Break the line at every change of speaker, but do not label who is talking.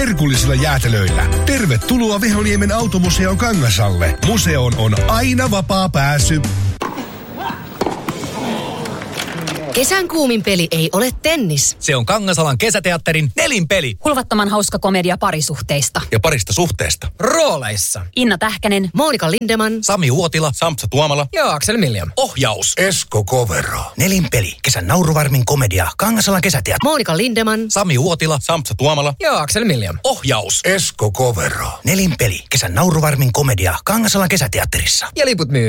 herkullisilla jäätelöillä. Tervetuloa Vehonniemen automuseon Kangasalle. Museoon on aina vapaa pääsy.
Kesän kuumin peli ei ole tennis.
Se on Kangasalan kesäteatterin Nelinpeli.
Hulvattoman hauska komedia parisuhteista.
Ja parista suhteesta. Rooleissa
Inna Tähkänen,
Monika Lindeman,
Sami Uotila,
Sampsa Tuomala
ja Aksel Miljan. Ohjaus
Esko Kovero.
Nelinpeli. Kesän nauruvarmin komedia Kangasalan kesäteatteri.
Monika Lindeman,
Sami Uotila,
Sampsa Tuomala
ja Aksel Miljan. Ohjaus
Esko Kovero.
Nelinpeli. Kesän nauruvarmin komedia Kangasalan kesäteatterissa. Ja liput myy